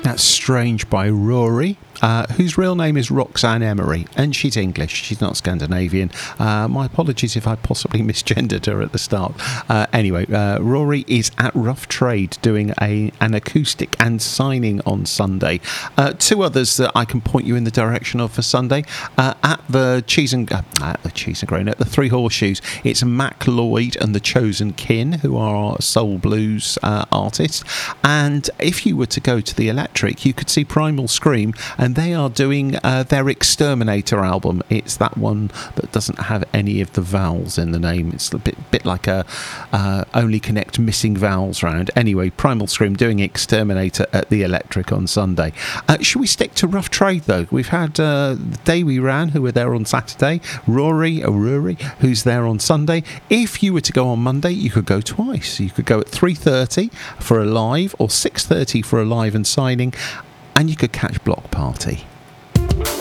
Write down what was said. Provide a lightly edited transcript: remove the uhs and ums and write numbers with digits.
That's Strange by Rory, whose real name is Roxanne Emery, and she's English, she's not Scandinavian. My apologies if I possibly misgendered her at the start. Anyway, Rory is at Rough Trade doing an acoustic and signing on Sunday. Two others that I can point you in the direction of for Sunday. At the Three Horseshoes, it's Mac Lloyd and the Chosen Kin, who are soul blues artists. And if you were to go to the Electric, you could see Primal Scream, and they are doing their Exterminator album. It's that one that doesn't have any of the vowels in the name. It's a bit like a only connect missing vowels round. Anyway, Primal Scream doing Exterminator at the Electric on Sunday. Should we stick to Rough Trade though? We've had the Day We Ran, who were there on Saturday. Rory, who's there on Sunday. If you were to go on Monday, you could go twice. You could go at 3:30 for a live, or 6:30 for a live and signing, and you could catch Block Party.